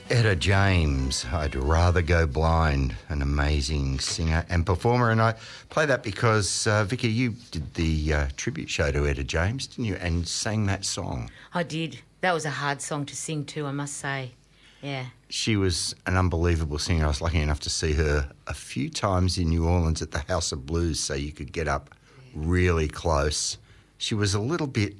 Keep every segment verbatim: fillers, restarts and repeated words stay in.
Etta James, I'd Rather Go Blind, an amazing singer and performer. And I play that because, uh, Vicky, you did the uh, tribute show to Etta James, didn't you, and sang that song. I did. That was a hard song to sing too, I must say. Yeah. She was an unbelievable singer. I was lucky enough to see her a few times in New Orleans at the House of Blues, so you could get up really close. She was a little bit...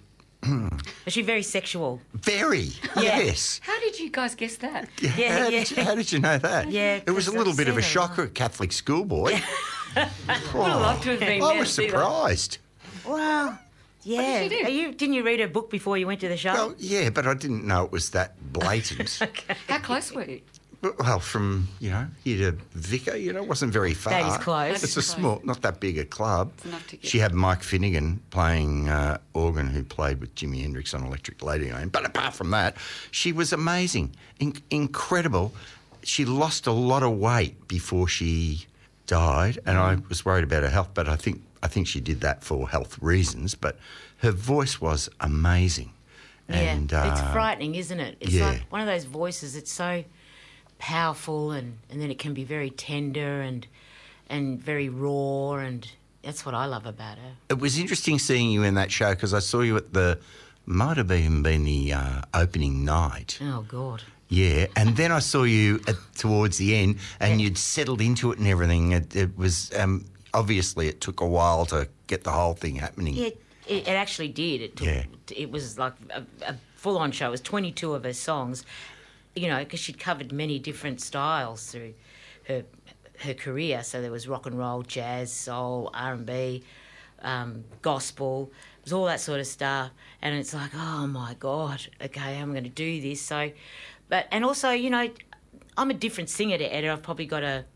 Was she very sexual? Very, Yeah. yes. How did you guys guess that? Yeah, how, yeah. Did you, how did you know that? Yeah, It was a 'cause little I've bit of a seen her. shocker, a Catholic schoolboy. Would have loved to have been I there was to see that. surprised. Well, yeah. did she do? Are you, didn't you read her book before you went to the show? Well, yeah, but I didn't know it was that blatant. How close were you? Well, from, you know, here to Vicar, you know, it wasn't very far. That is close. It's a That is small, not that big a club. It's enough to get- She had Mike Finnegan playing uh, organ, who played with Jimi Hendrix on Electric Ladyland. But apart from that, she was amazing, In- incredible. She lost a lot of weight before she died, and I was worried about her health, but I think I think she did that for health reasons. But her voice was amazing. Yeah, And, uh, it's frightening, isn't it? It's yeah. like one of those voices. It's so powerful, and, and then it can be very tender and and very raw, and that's what I love about her. It was interesting seeing you in that show because I saw you at the, might have even been the uh, opening night. Oh God. Yeah, and then I saw you at, towards the end, and you'd settled into it and everything. It, it was um, obviously it took a while to get the whole thing happening. Yeah, it, it actually did. It took, Yeah. It was like a, a full-on show. It was twenty-two of her songs, you know, because she'd covered many different styles through her her career. So there was rock and roll, jazz, soul, R and B, um, gospel. It was all that sort of stuff. And it's like, oh my God, okay, I'm going to do this. So, but and also, you know, I'm a different singer to Etta. I've probably got a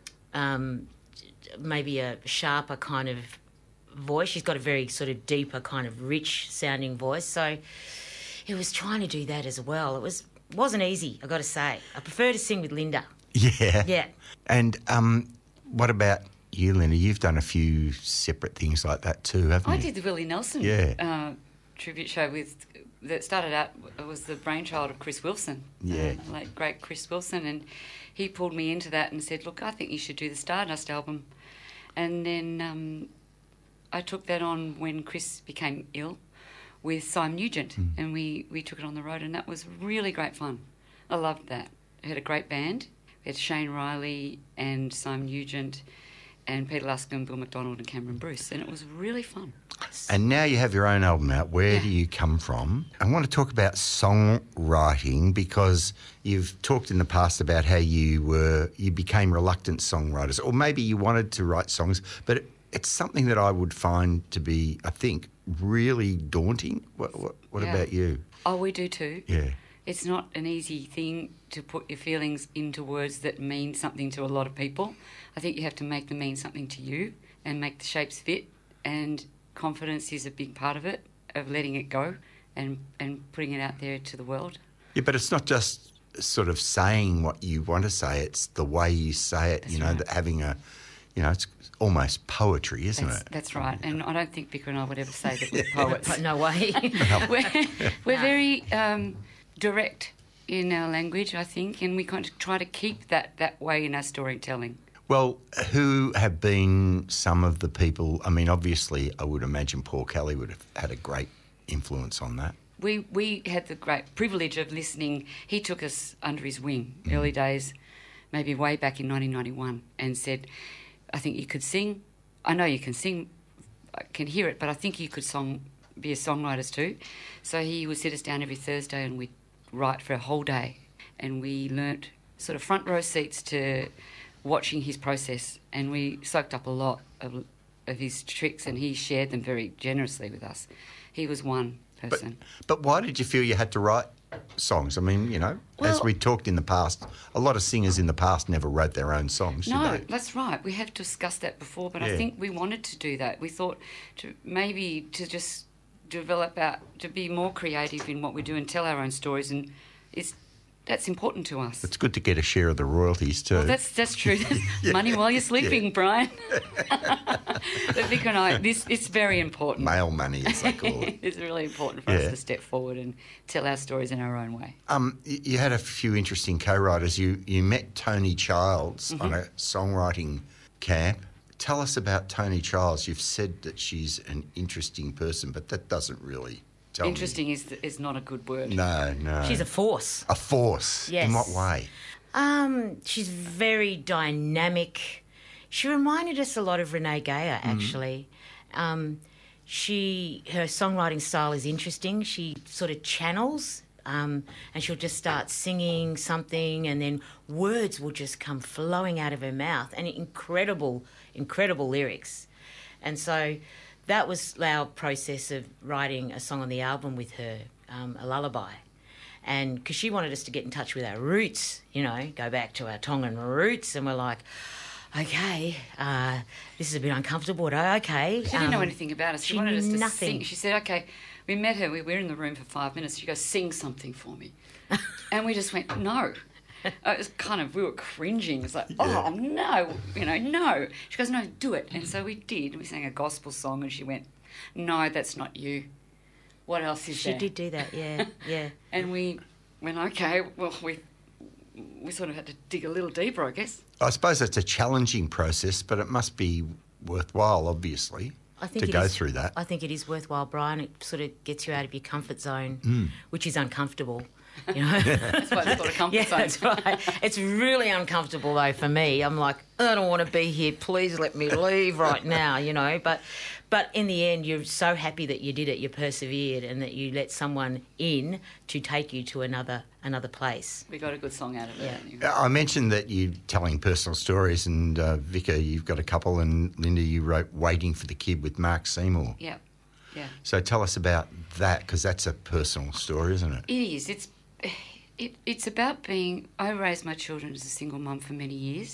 um, maybe a sharper kind of voice. She's got a very sort of deeper kind of rich sounding voice. So it was trying to do that as well. It was wasn't easy, I got to say. I prefer to sing with Linda. Yeah. Yeah. And um, what about you, Linda? You've done a few separate things like that too, haven't I you? did the Willie Nelson Yeah. uh, tribute show with that started out. It was the brainchild of Chris Wilson, Yeah. uh, late great Chris Wilson, and he pulled me into that and said, "Look, I think you should do the Stardust album." And then um, I took that on when Chris became ill with Simon Nugent, Hmm. and we, we took it on the road, and that was really great fun. I loved that. We had a great band. We had Shane Riley and Simon Nugent and Peter Luscombe, Bill McDonald and Cameron Bruce, and it was really fun. And now you have your own album out. Where Yeah. do you come from? I want to talk about songwriting because you've talked in the past about how you were you became reluctant songwriters, or maybe you wanted to write songs, but it, it's something that I would find to be, I think, really daunting. What, what, what Yeah. about you? Oh, we do too. Yeah. It's not an easy thing to put your feelings into words that mean something to a lot of people. I think you have to make them mean something to you and make the shapes fit, and confidence is a big part of it, of letting it go and, and putting it out there to the world. Yeah, but it's not just sort of saying what you want to say, it's the way you say it, That's you know, right. that having a, you know, it's almost poetry, isn't That's, it? that's right. And I don't think Vicar and I would ever say that we're poets. But no way. we're we're No. very um, direct in our language, I think, and we kind of try to keep that, that way in our storytelling. Well, who have been some of the people? I mean, obviously, I would imagine Paul Kelly would have had a great influence on that. We we had the great privilege of listening. He took us under his wing, early days, maybe way back in nineteen ninety-one, and said, I think you could sing. I know you can sing, I can hear it, but I think you could song, be a songwriter too. So he would sit us down every Thursday and we'd write for a whole day. And we learnt sort of front row seats to watching his process, and we soaked up a lot of, of his tricks, and he shared them very generously with us. He was one But, person. but why did you feel you had to write songs? I mean, you know, as Well- we talked in the past, a lot of singers in the past never wrote their own songs, did No, they? that's right. We have discussed that before, but Yeah. I think we wanted to do that. We thought to maybe to just develop our, to be more creative in what we do and tell our own stories, and it's that's important to us. It's good to get a share of the royalties too. Well, that's that's true. Yeah. Money while you're sleeping, yeah. Brian. But Vic and I, this it's very important. Male money, as they call it. It's really important for Yeah. us to step forward and tell our stories in our own way. Um, y- you had a few interesting co-writers. You you met Tony Childs Mm-hmm. on a songwriting camp. Tell us about Tony Childs. You've said that she's an interesting person, but that doesn't really tell Interesting is is not a good word. me. No, no. She's a force. A force. Yes. In what way? Um, she's very dynamic. She reminded us a lot of Renee Geyer, actually. Um, she her songwriting style is interesting. She sort of channels, um, and she'll just start singing something, and then words will just come flowing out of her mouth, and incredible, incredible lyrics. And so that was our process of writing a song on the album with her, um, a lullaby. And because she wanted us to get in touch with our roots, you know, go back to our Tongan roots, and we're like, okay, uh, this is a bit uncomfortable, but okay. She didn't know Um, anything about us. She, she wanted us knew to nothing. sing. She said, okay, we met her, we were in the room for five minutes. She goes, sing something for me. And we just went, no. It was kind of, we were cringing. It's like, Yeah. oh, no, you know, no. She goes, no, do it. And so we did. We sang a gospel song, and she went, no, that's not you. What else is She there? did do that, yeah, yeah. And we went, okay, well, we we sort of had to dig a little deeper, I guess. I suppose it's a challenging process, but it must be worthwhile, obviously, I think to it go is- through that. I think it is worthwhile, Brian. It sort of gets you out of your comfort zone, Mm. which is uncomfortable. You know? That's why it's called a comfort Yeah, zone. that's right. It's really uncomfortable though for me. I'm like, I don't want to be here. Please let me leave right now. You know, but but in the end, you're so happy that you did it. You persevered, and that you let someone in to take you to another another place. We got a good song out of it. Yeah. Anyway. I mentioned that you're telling personal stories, and uh, Vicar, you've got a couple, and Linda, you wrote Waiting for the Kid with Mark Seymour. Yeah, yeah. So tell us about that, because that's a personal story, isn't it? It is. It's it, it's about being. I raised my children as a single mum for many years,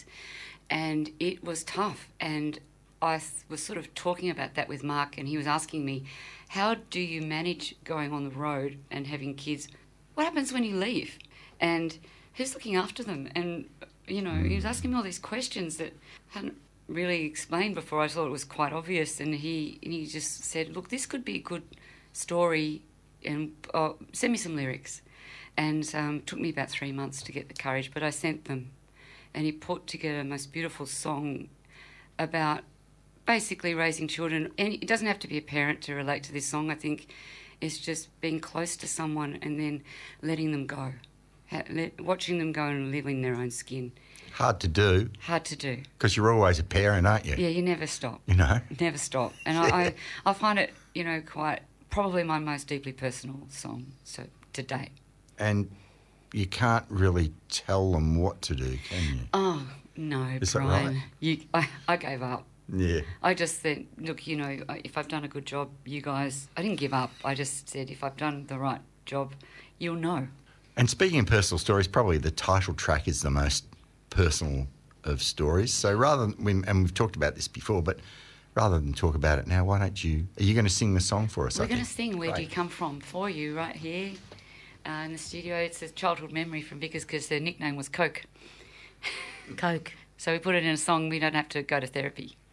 and it was tough. And I th- was sort of talking about that with Mark, and he was asking me, "How do you manage going on the road and having kids? What happens when you leave? And who's looking after them?" And you know, he was asking me all these questions that I hadn't really explained before. I thought it was quite obvious, and he and he just said, "Look, this could be a good story, and uh, send me some lyrics." And um, it took me about three months to get the courage, but I sent them. And he put together a most beautiful song about basically raising children. And it doesn't have to be a parent to relate to this song. I think it's just being close to someone and then letting them go, ha- let, watching them go and live in their own skin. Hard to do, Hard to do. because you're always a parent, aren't you? Yeah, you never stop. You know? Never stop. And I, I, I find it, you know, quite probably my most deeply personal song so to date. And you can't really tell them what to do, can you? Oh, no, Is that Brian. right? You, I, I gave up. Yeah. I just said, look, you know, I- if I've done a good job, you guys, I didn't give up. I just said, if I've done the right job, you'll know. And speaking of personal stories, probably the title track is the most personal of stories. So rather than, and we've talked about this before, but rather than talk about it now, why don't you, are you going to sing the song for us? We're I going to think? sing Where Do You Great. Come From for you right here uh, in the studio. It's a childhood memory from Vickers because their nickname was Coke. Coke. So we put it in a song. We don't have to go to therapy.